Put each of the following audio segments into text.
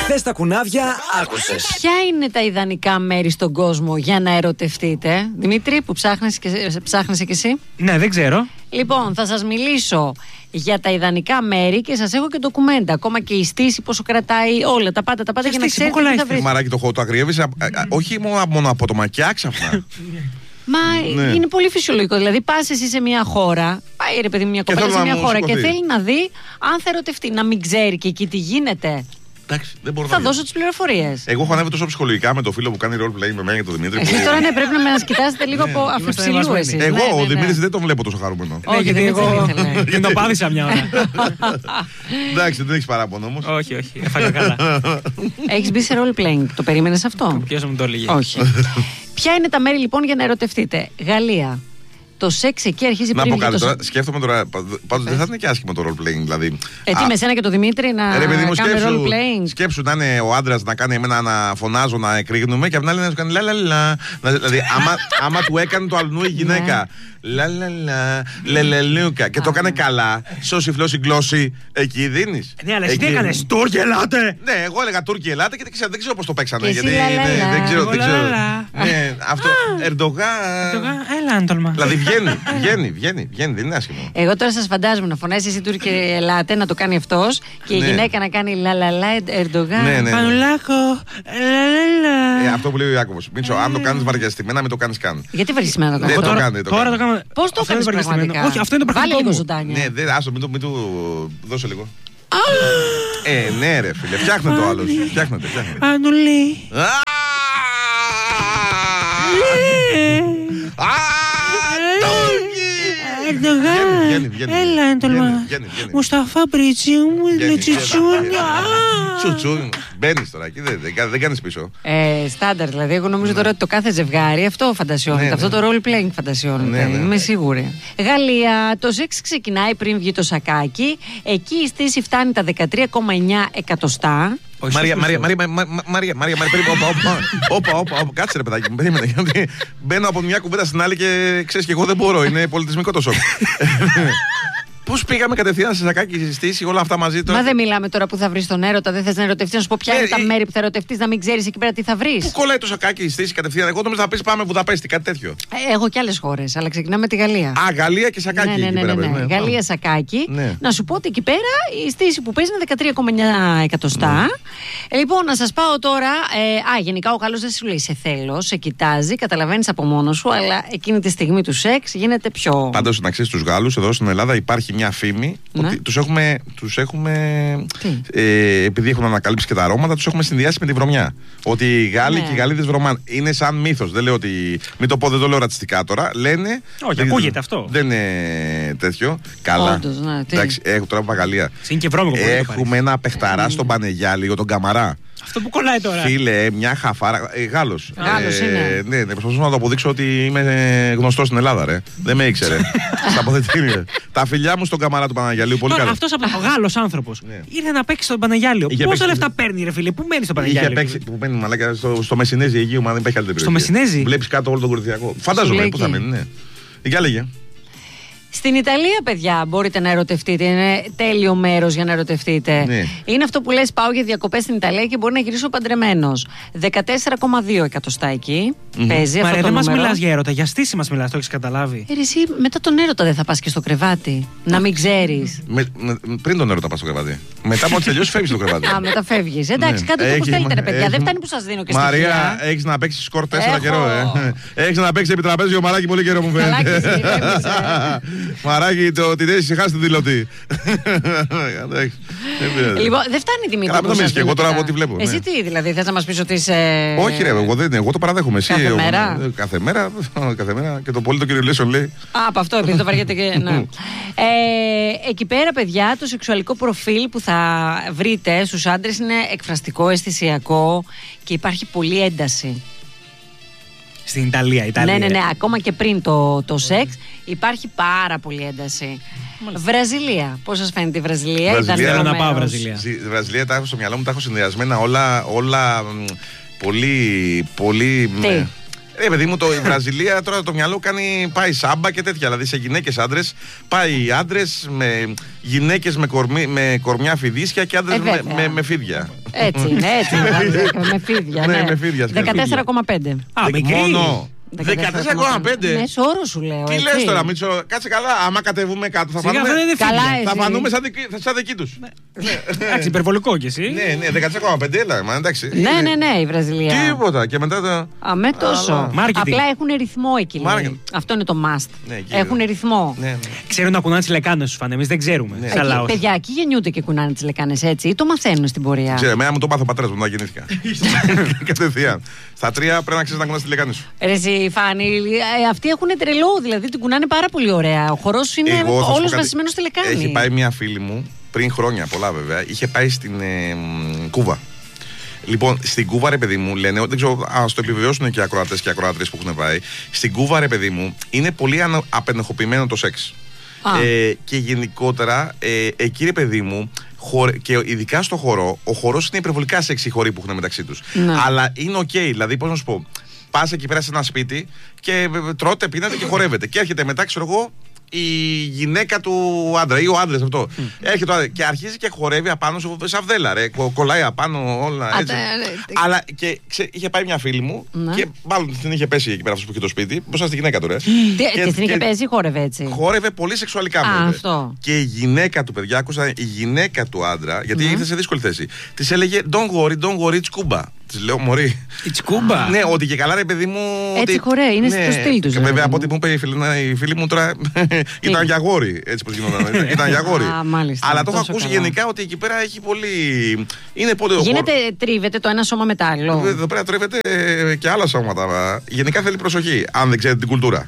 Χθες τα κουνάβια άκουσες. Ποια είναι τα ιδανικά μέρη στον κόσμο για να ερωτευτείτε, Δημήτρη, που ψάχνεσαι κι εσύ? Ναι, δεν ξέρω. Λοιπόν, θα σας μιλήσω για τα ιδανικά μέρη και σας έχω και ντοκουμέντα. Ακόμα και η στήση, πόσο κρατάει, όλα τα πάντα για να ξέρετε τι θα βρείτε. Μαράκι, το αγριεύεις όχι μόνο από το μακιά ξαφνά. Μα είναι πολύ φυσιολογικό. Δηλαδή, πας εσύ σε μια χώρα, πάει ρε παιδί μια κοπέλα σε μια χώρα και θέλει να δει αν θα ερωτευτεί. Να μην ξέρει και εκεί τι γίνεται. Εντάξει, δεν μπορώ θα δώσω τις πληροφορίες. Εγώ έχω ανέβει τόσο ψυχολογικά με το φίλο που κάνει role playing με μένα και τον Δημήτρη. Εσείς τώρα πρέπει να μας κοιτάζετε λίγο από αφιψηλού εσείς. Εγώ, ο Δημήτρης δεν τον βλέπω τόσο χαρούμενο. Όχι, γιατί εγώ δεν το πάθησα μια ώρα. Εντάξει, δεν έχεις παράπονο όμως. Όχι, έφαγα καλά. Έχεις μπει σε role playing, το περίμενες αυτό? Ποιος μου το έλεγε? Όχι. Ποια είναι τα μέρη λοιπόν για να ερωτευτείτε? Γαλλία. Το σεξ εκεί αρχίζει πριν. Να πω κάτι τώρα, σκέφτομαι τώρα. Πάντως δεν θα είναι και άσχημο το role playing. Δηλαδή. Τι με σένα και το Δημήτρη να κάνουμε role playing. Σκέψου να είναι ο άντρας να κάνει εμένα να φωνάζω, να εκρήγνουμε και απ' την άλλη να σου κάνει λαλαλα. Δηλαδή, άμα του έκανε το αλλού η γυναίκα. Λαλαλα, λελελούκα. Και το έκανε καλά. Σώση φλώση γλώσση, εκεί δίνεις. Ναι, αλλά εσύ τι έκανες? Τούρκοι ελάτε! Ναι, εγώ έλεγα Τούρκοι ελάτε και δεν ξέρω πώς το παίξανε. Γιατί δεν ξέρω. Ναι, αυτό. Ερντογάν. Έλα, αν τολμά. Δηλαδή βγαίνει, δεν είναι άσχημο. Εγώ τώρα σας φαντάζομαι να φωνάζει εσύ Τούρκοι ελάτε, να το κάνει αυτός και η γυναίκα να κάνει λαλαλα Ερντογάν. Πανουλάκο, λαλαλα. Αυτό που λέει ο Ιάκωβος. Μίτσο, αν το κάνεις βαριαστημένα, μην το κάνεις καν. Γιατί βαριαστημένα το κάνεις? Τώρα το κάνω. Πώς το έκανες πραγματικά? Όχι, αυτό είναι το πραγματικό. Βάλε λίγο ζωντάνια. Ναι, άστο, μην του δώσω λίγο. Ναι ρε φίλε, φτιάχνε το άλλος. Φτιάχνετε. Πανουλή. Ερντογάν, έλα έντολμα. Μουσταφά Μπριτσίου μου, λετσιτσούνια. Τσουτσούν, μπαίνεις τώρα εκεί, δεν κάνεις πίσω. Στάνταρ, δηλαδή. Εγώ νομίζω τώρα ότι το κάθε ζευγάρι αυτό φαντασιώνεται. Αυτό το role playing φαντασιώνεται. Είμαι σίγουρη. Γαλλία, το σεξ ξεκινάει πριν βγει το σακάκι. Εκεί η στήση φτάνει τα 13,9 εκατοστά. Μαρία, όπα, κάτσε ρε παιδάκι μου, περίμενε. Γιατί μπαίνω από μια κουβέντα στην άλλη και ξέρεις και εγώ δεν μπορώ, είναι πολιτισμικό το σοκ. Πώς πήγαμε κατευθείαν σε σακάκι στήση, όλα αυτά μαζί τώρα? Μα δεν μιλάμε τώρα που θα βρεις τον έρωτα, δεν θες να ερωτευτείς, να σου πω ποια είναι τα μέρη που θα ερωτευτείς, να μην ξέρεις εκεί πέρα τι θα βρεις. Πού κολλάει το σακάκι στήση κατευθείαν? Εγώ νομίζω θα πεις πάμε Βουδαπέστη, κάτι τέτοιο. Έχω και άλλες χώρες, αλλά ξεκινάμε με τη Γαλλία. Γαλλία και σακάκι. Ναι. Γαλλία σακάκι. Να σου πω ότι εκεί πέρα η στήση που παίζει είναι 13,9 εκατοστά. Λοιπόν, να σας πάω τώρα. Γενικά ο Γάλλος δεν σου λέει σε θέλω, σε κοιτάζει, καταλαβαίνεις από μόνος σου, αλλά εκείνη τη στιγμή του σεξ γίνεται πιο. Πάντως να ξέρεις τους Γάλλους εδώ στην Ελλάδα υπάρχει μια φήμη ότι τους έχουμε επειδή έχουν ανακαλύψει και τα αρώματα, τους έχουμε συνδυάσει με τη βρωμιά. Ότι οι Γάλλοι και οι Γαλλίδες βρωμάνε. Είναι σαν μύθος. Δεν λέω ότι. Μην το πω, δεν το λέω ρατσιστικά τώρα. Λένε. Όχι, ακούγεται αυτό. Δεν είναι τέτοιο. Καλά. Όντως, εντάξει, έχω τώρα από Γαλλία. Έχουμε ένα παιχταρά στον Πανεγιάλιο, τον Καμαρά. Αυτό που κολλάει τώρα. Φίλε, μια χαφάρα. Γάλλος. Είναι. Ναι, προσπαθούσα να το αποδείξω ότι είμαι γνωστός στην Ελλάδα, ρε. Δεν με ήξερε. Στα αποδετήρια. Τα φιλιά μου στον Καμαρά του Παναγιαλίου. Πολύ καλό. Αυτός ο Γάλλος άνθρωπος ήρθε να παίξει στον Παναγιάλιο. Πόσα λεφτά παίρνει, ρε φίλε, πού μένει στο Παναγιάλιο? Είχε παίξει. Πού μένει, μαλάκα, στο Μεσσηνέζι Αιγείου, μα δεν υπάρχει άλλη περιοχή. Στο Μεσσηνέζι. Βλέπεις κάτω όλο τον Κορινθιακό. Φαντάζομαι πού θα μείνει, ναι. Για λέγε. Στην Ιταλία, παιδιά, μπορείτε να ερωτευτείτε. Είναι τέλειο μέρος για να ερωτευτείτε. Ναι. Είναι αυτό που λες: πάω για διακοπές στην Ιταλία και μπορεί να γυρίσω παντρεμένος. 14,2 εκατοστά εκεί. Παίζει αυτό. Δεν μας μιλάς για έρωτα, για στήση μας μιλάς, το έχεις καταλάβει? Εσύ μετά τον έρωτα δεν θα πας και στο κρεβάτι? Να μην ξέρεις. Πριν τον έρωτα πας στο κρεβάτι. Μετά από ό,τι τελειώσει, φεύγεις στο κρεβάτι. Μετά φεύγεις. Εντάξει, κάντε το που θέλετε, ρε παιδιά. Δεν φτάνει που σας δίνω και στοιχεία. Μαρία, έχεις να παίξεις σκορ 4 καιρό, Έχεις να παίξεις επιτραπέζιο μαράκι πολύ καιρό, μου φαίνεται. Μαράκι, την έχει χάσει την δηλωτή. Λοιπόν, δεν φτάνει Δημήτρη. Καλά, μην νομίζεις και εγώ τώρα από ό,τι βλέπω. Εσύ τι, δηλαδή, θες να μας πεις ότι είσαι. Όχι, ρε, εγώ το παραδέχομαι. Εσύ. Κάθε μέρα και το πολύ το κυριολέσιο λέει. Από αυτό, επειδή το βαριέται και. Εκεί πέρα, παιδιά, το σεξουαλικό προφίλ που θα βρείτε στους άντρες είναι εκφραστικό, αισθησιακό και υπάρχει πολλή ένταση. Στην Ιταλία. Ναι, ακόμα και πριν το σεξ υπάρχει πάρα πολύ ένταση. Βραζιλία. Πώς σας φαίνεται η Βραζιλία? Θέλω να πάω Βραζιλία. Στη Βραζιλία τα έχω στο μυαλό μου, τα έχω συνδυασμένα όλα πολύ. Παιδί μου, η Βραζιλία τώρα το μυαλό πάει σάμπα και τέτοια. Δηλαδή σε γυναίκες άντρες, πάει άντρες με γυναίκες με κορμιά φιδίσια και άντρες με φίδια. Έτσι είναι, με φίδια. Ναι, με φίδια. 14,5. Μόνο. 14,5. Μέσο όρο σου λέω. Τι λες τώρα, Μίτσο, κάτσε καλά. Άμα κατεβούμε κάτω θα φανούμε. Θα φανούμε σαν δική τους. Εντάξει, υπερβολικό κι εσύ. Ναι, 14,5 έλα, εντάξει. Ναι, η Βραζιλία. Τίποτα. Και μετά το. Αμέ τόσο. Απλά έχουν ρυθμό εκεί. Αυτό είναι το must. Έχουν ρυθμό. Ξέρουν να κουνάνε τις λεκάνες τους, φάνε. Εμείς δεν ξέρουμε. Παιδιά, εκεί γεννιούνται και κουνάνε τις λεκάνες έτσι ή το μαθαίνουν στην πορεία. Ξέρω, εμένα μου το μάθω ο πατέρας μου όταν γεννήθηκα. Κατευθείαν. Στα 3 πρέπει να ξέρεις να κουνάς τη λεκάνη σου. Ρε Φάνη, αυτοί έχουν τρελό, δηλαδή την κουνάνε πάρα πολύ ωραία. Ο χορός είναι όλος βασισμένος στη λεκάνη. Έχει πάει μια φίλη μου πριν χρόνια, πολλά βέβαια, είχε πάει στην Κούβα. Λοιπόν, στην Κούβα, ρε παιδί μου, λένε, δεν ξέρω, ας το επιβεβαιώσουν και οι ακροατές και οι ακροάτρες που έχουν πάει. Στην Κούβα, ρε παιδί μου, είναι πολύ απενεχοποιημένο το σεξ. Και γενικότερα, εκεί, ρε παιδί μου, και ειδικά στο χορό, ο χορός είναι υπερβολικά σεξ οι χοροί που έχουν μεταξύ τους. Αλλά είναι οκ, δηλαδή, πώς να σου πω, πας εκεί πέρα σε ένα σπίτι και τρώτε, πίνετε και χορεύετε. Και έρχεται μετά, ξέρω εγώ, η γυναίκα του άντρα ή ο άντρας αυτό. Έρχεται και αρχίζει και χορεύει απάνω σε σαβδέλα, ρε. Κολλάει απάνω όλα έτσι. Αλλά και είχε πάει μια φίλη μου και μάλλον την είχε πέσει εκεί πέρα αυτό που είχε το σπίτι, μπροστά στη γυναίκα του, ρε. Και την είχε πέσει ή χόρευε έτσι? Χόρευε πολύ σεξουαλικά βέβαια. Και η γυναίκα του, παιδιά, άκουσα, η γυναίκα του άντρα, γιατί ήρθε σε δύσκολη θέση, της έλεγε don't worry, it's Cuba. Της λέω, μωρή. It's Cuba. Ναι, ότι και καλά, ρε παιδί μου. Έτσι χωράει, είναι στο στυλ του. Βέβαια, από ό,τι μου είπε η φίλη μου τώρα, ήταν για γόρι. Έτσι πως γινόταν. Ήταν για γόρι. Αλλά το έχω ακούσει γενικά ότι εκεί πέρα έχει πολύ. Γίνεται, τρίβεται το ένα σώμα με το άλλο. Εδώ πέρα τρίβεται και άλλα σώματα. Γενικά θέλει προσοχή, αν δεν ξέρετε την κουλτούρα.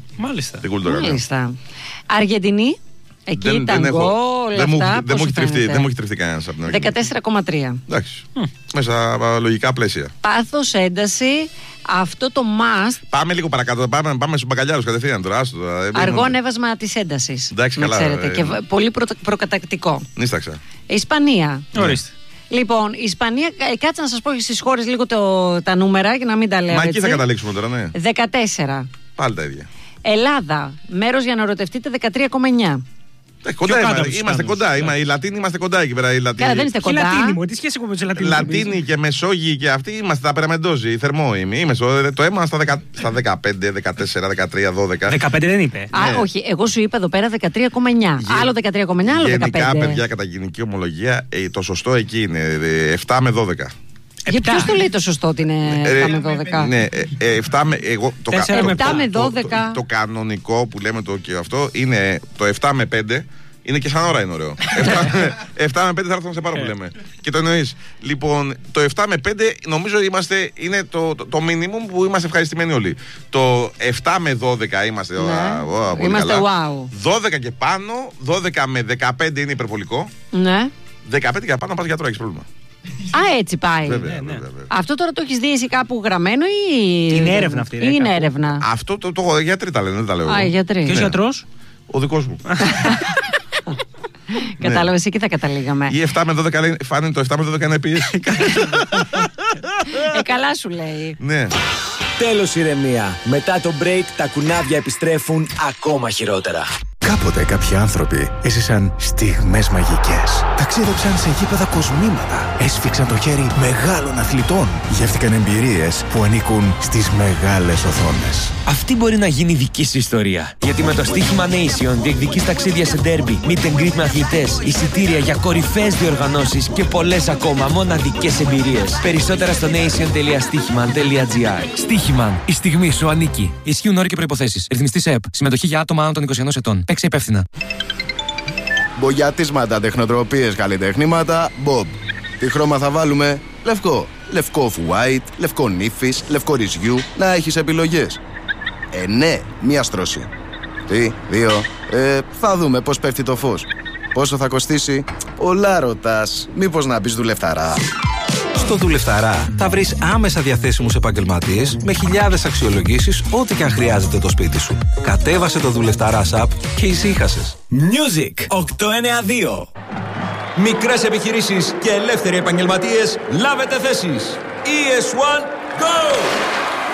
Μάλιστα. Αργεντινή. Εκεί ταγκό, όλα αυτά. Δεν μου έχει τριφτεί κανένας από την αρχή. 14,3. Εντάξει. Μέσα από λογικά πλαίσια. Πάθος, ένταση, αυτό το must. Πάμε λίγο παρακάτω. Πάμε στους μπακαλιάρους κατευθείαν τώρα. Αργό ανέβασμα της έντασης. Εντάξει, καλά. Ξέρετε, και πολύ προκατακτικό. Νίσταξα. Ισπανία. Ορίστε. Λοιπόν, η Ισπανία, κάτσε να σας πω στις χώρες λίγο τα νούμερα για να μην τα λέω. Μα εκεί θα καταλήξουμε τώρα, ναι. 14. Πάλι τα ίδια. Ελλάδα, μέρος για να ερωτευτείτε 13,9. Είμαστε κοντά. Οι Λατίνοι είμαστε κοντά εκεί πέρα. Καλά, δεν είστε κοντά. Τι σχέση έχουμε με τους Λατίνους? Λατίνοι και Μεσόγειοι και αυτοί είμαστε τα περαμεντόζοι. Η θερμό είμαι. Το αίμα στα 15, 14, 13, 12. 15 δεν είπε. Όχι, εγώ σου είπα εδώ πέρα 13,9. Άλλο 13,9, άλλο 15. Γενικά, παιδιά, κατά γενική ομολογία, το σωστό εκεί είναι 7 με 12. Για ποιος το λέει το σωστό ότι είναι 7 με 12? Ναι, 7 με 12. Το κανονικό που λέμε το και αυτό είναι το 7 με 5. Είναι και σαν ώρα είναι ωραίο. 7 με 5 θα έρθουν σε πάρα που λέμε. Και το εννοείς. Λοιπόν, το 7 με 5 νομίζω είναι το minimum που είμαστε ευχαριστημένοι όλοι. Το 7 με 12 είμαστε. Είμαστε wow. 12 και πάνω, 12 με 15 είναι υπερβολικό. Ναι. 15 και πάνω πας γιατρό, έχεις πρόβλημα. Έτσι πάει. Βέβαια. Αυτό τώρα το έχεις δει εσύ κάπου γραμμένο ή. Είναι έρευνα αυτή. Είναι έρευνα. Αυτό το γιατροί τα λένε, δεν τα λέω. Γιατροί. Ποιος γιατρός? Ο δικός μου. Κατάλαβες, εκεί θα καταλήγαμε. Ή 7 με 12 λέει, φάνηκε το 7 με 12 είναι πίεση. Καλά σου λέει. Ναι. Τέλος ηρεμία. Μετά το break τα κουνάβια επιστρέφουν ακόμα χειρότερα. Κάποτε κάποιοι άνθρωποι έζησαν στιγμές μαγικές. Ταξίδεψαν σε γήπεδα κοσμήματα. Έσφιξαν το χέρι μεγάλων αθλητών. Γεύτηκαν εμπειρίες που ανήκουν στις μεγάλες οθόνες. Αυτή μπορεί να γίνει δική σου ιστορία. Γιατί με το στοίχημα Nation διεκδικείς ταξίδια σε ντέρμπι, meet and greet με αθλητές, εισιτήρια για κορυφαίες διοργανώσεις και πολλές ακόμα μοναδικές εμπειρίες. Περισσότερα στο nation.stichiman.gr. Stichiman. Η στιγμή σου ανήκει. Ισχύουν όροι και προϋποθέσεις. Ρυθμιστής ΕΠ. Συμμετοχή για άτομα άνω των 21 ετών. Παίξε υπεύθυνα. Μπογιατίσματα, τεχνοτροπίες, καλλιτεχνήματα, Bob. Τι χρώμα θα βάλουμε? Λευκό. Λευκό off-white, λευκό νύφης, λευκό ρυζιού. Να έχεις επιλογές. Ναι, μία στρώση. Τι, 2. Θα δούμε πώς πέφτει το φως. Πόσο θα κοστίσει? Πολλά ρωτάς. Μήπως να μπεις δουλευταρά? Στο Δουλευταρά θα βρεις άμεσα διαθέσιμους επαγγελματίες με χιλιάδες αξιολογήσεις ό,τι και αν χρειάζεται το σπίτι σου. Κατέβασε το Δουλευταρά app και ησύχασες. Music 892. Μικρές επιχειρήσεις και ελεύθεροι επαγγελματίες, λάβετε θέσεις. ES1 Go!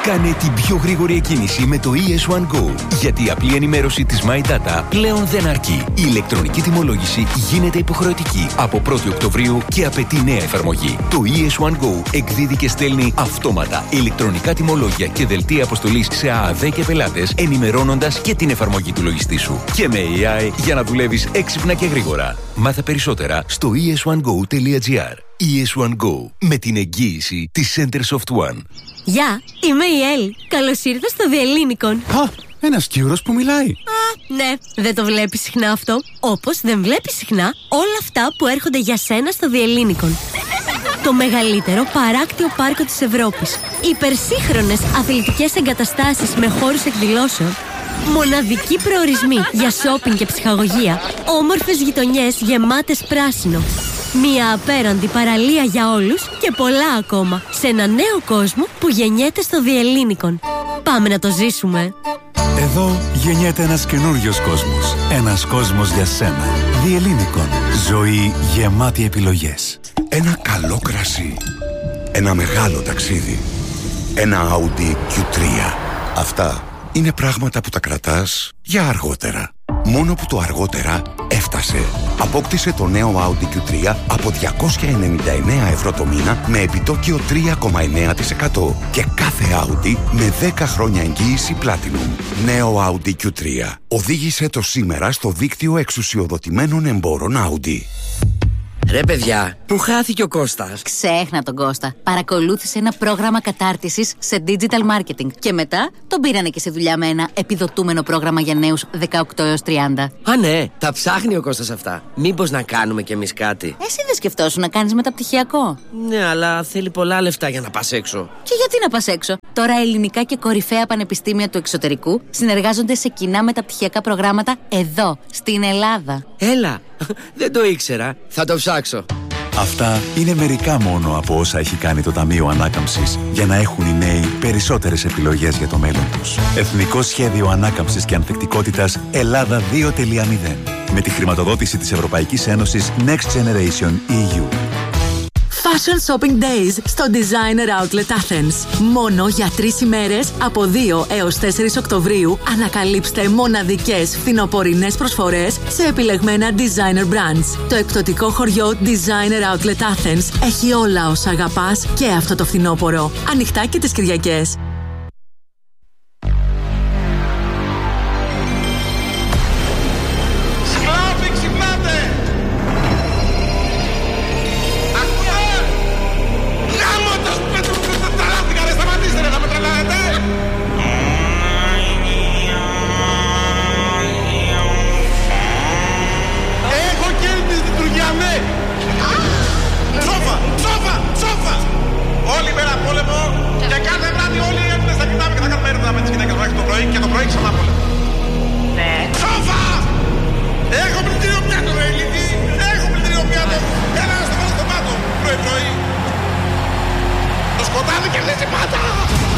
Κάνε την πιο γρήγορη εκκίνηση με το ES1 Go. Γιατί η απλή ενημέρωση της My Data πλέον δεν αρκεί. Η ηλεκτρονική τιμολόγηση γίνεται υποχρεωτική από 1η Οκτωβρίου και απαιτεί νέα εφαρμογή. Το ES1 Go εκδίδει και στέλνει αυτόματα ηλεκτρονικά τιμολόγια και δελτία αποστολής σε ΑΑΔ και πελάτες, ενημερώνοντας και την εφαρμογή του λογιστή σου. Και με AI για να δουλεύεις έξυπνα και γρήγορα. Μάθε περισσότερα στο es1go.gr. ES1 Go, με την εγγύηση της Center Soft One. Γεια, είμαι η Έλλη. Καλώς ήρθες στο Διελλήνικον. Α, ένας Κύρος που μιλάει. Ναι, δεν το βλέπεις συχνά αυτό. Όπως δεν βλέπεις συχνά όλα αυτά που έρχονται για σένα στο Διελλήνικον. Το μεγαλύτερο παράκτιο πάρκο της Ευρώπης. Υπερσύγχρονες αθλητικές εγκαταστάσεις με χώρους εκδηλώσεων. Μοναδικοί προορισμοί για σόπινγκ και ψυχαγωγία. Όμορφες γειτονιές γεμάτες πράσινο. Μία απέραντη παραλία για όλους και πολλά ακόμα. Σε ένα νέο κόσμο που γεννιέται στο Διελλήνικον. Πάμε να το ζήσουμε. Εδώ γεννιέται ένας καινούριος κόσμος. Ένας κόσμος για σένα. Διελλήνικον. Ζωή γεμάτη επιλογές. Ένα καλό κρασί. Ένα μεγάλο ταξίδι. Ένα Audi Q3. Αυτά είναι πράγματα που τα κρατάς για αργότερα. Μόνο που το αργότερα έφτασε. Απόκτησε το νέο Audi Q3 από 299 ευρώ το μήνα με επιτόκιο 3,9% και κάθε Audi με 10 χρόνια εγγύηση Platinum. Νέο Audi Q3. Οδήγησε το σήμερα στο δίκτυο εξουσιοδοτημένων εμπόρων Audi. Ρε παιδιά, πού χάθηκε ο Κώστας? Ξέχνα τον Κώστα. Παρακολούθησε ένα πρόγραμμα κατάρτισης σε digital marketing και μετά τον πήρανε και σε δουλειά με ένα επιδοτούμενο πρόγραμμα για νέους 18 έως 30. Α, ναι, τα ψάχνει ο Κώστας αυτά. Μήπως να κάνουμε κι εμείς κάτι? Εσύ δεν σκεφτόσου να κάνεις μεταπτυχιακό? Ναι, αλλά θέλει πολλά λεφτά για να πας έξω. Και γιατί να πας έξω? Τώρα ελληνικά και κορυφαία πανεπιστήμια του εξωτερικού συνεργάζονται σε κοινά μεταπτυχιακά προγράμματα εδώ, στην Ελλάδα. Έλα, δεν το ήξερα. Θα το ψάξω. Αυτά είναι μερικά μόνο από όσα έχει κάνει το Ταμείο Ανάκαμψης για να έχουν οι νέοι περισσότερες επιλογές για το μέλλον τους. Εθνικό Σχέδιο Ανάκαμψης και Ανθεκτικότητας Ελλάδα 2.0 με τη χρηματοδότηση της Ευρωπαϊκής Ένωσης Next Generation EU. Fashion Shopping Days στο Designer Outlet Athens. Μόνο για 3 ημέρες από 2 έως 4 Οκτωβρίου ανακαλύψτε μοναδικές φθινοπορεινές προσφορές σε επιλεγμένα designer brands. Το εκπτωτικό χωριό Designer Outlet Athens έχει όλα όσα αγαπάς και αυτό το φθινόπωρο. Ανοιχτά και τις Κυριακές. Το σκοτάδι και λύσει πάντα!